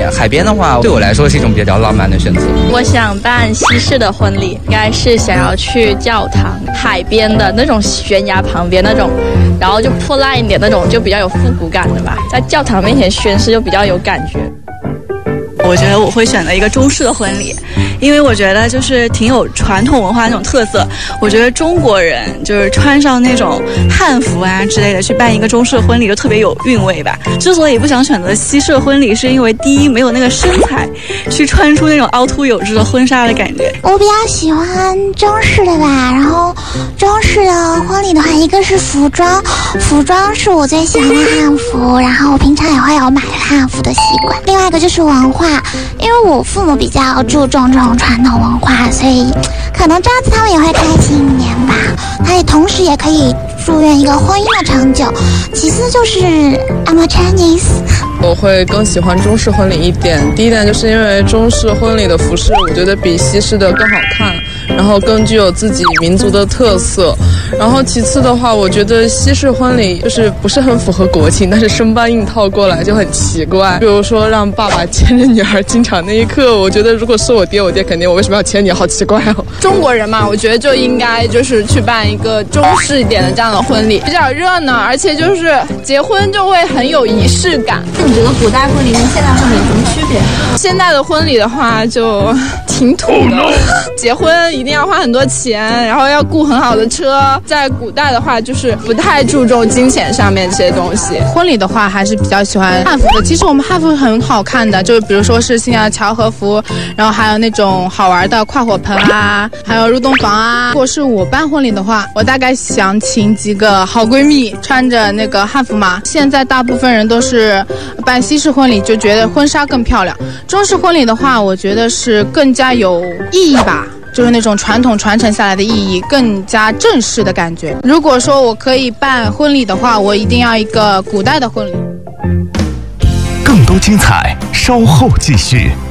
海边的话，对我来说是一种比较浪漫的选择。 我想办西式的婚礼，应该是想要去教堂、海边的那种悬崖旁边那种，然后就破烂一点那种，就比较有复古感的吧。在教堂面前宣誓就比较有感觉。 我觉得我会选择一个中式的婚礼，因为我觉得就是挺有传统文化那种特色。我觉得中国人就是穿上那种汉服啊之类的去办一个中式婚礼就特别有韵味吧。之所以不想选择西式婚礼，是因为第一没有那个身材去穿出那种凹凸有致的婚纱的感觉。 我比较喜欢中式的吧，然后中式的婚礼的话，一个是服装是我最喜欢的汉服，然后我平常也会有买汉服的习惯。另外一个就是文化，因为我父母比较注重这种传统文化，所以可能这样子他们也会开心一点吧。他也同时也可以祝愿一个婚姻的长久。其次就是 I'm a Chinese。 我会更喜欢中式婚礼一点。第一点就是因为中式婚礼的服饰，我觉得比西式的更好看，然后更具有自己民族的特色。然后其次的话，我觉得西式婚礼就是不是很符合国情，但是生搬硬套过来就很奇怪。比如说让爸爸牵着女儿进场那一刻，我觉得如果是我爹肯定我为什么要牵你，好奇怪哦。 中国人嘛，我觉得就应该就是去办一个中式一点的这样的婚礼，比较热闹，而且就是结婚就会很有仪式感。 你觉得古代婚礼跟现代婚礼有什么区别？ 现代的婚礼的话就挺土的，结婚一定要花很多钱，然后要雇很好的车。在古代的话，就是不太注重金钱上面这些东西。 婚礼的话，还是比较喜欢汉服的。其实我们汉服很好看的，就是比如说是新娘乔和服，然后还有那种好玩的跨火盆啊，还有入洞房啊。如果是我办婚礼的话，我大概想请几个好闺蜜，穿着那个汉服嘛。现在大部分人都是办西式婚礼，就觉得婚纱更漂亮。中式婚礼的话，我觉得是更加有意义吧。就是那种传统传承下来的意义，更加正式的感觉。如果说我可以办婚礼的话，我一定要一个古代的婚礼。 更多精彩，稍后继续。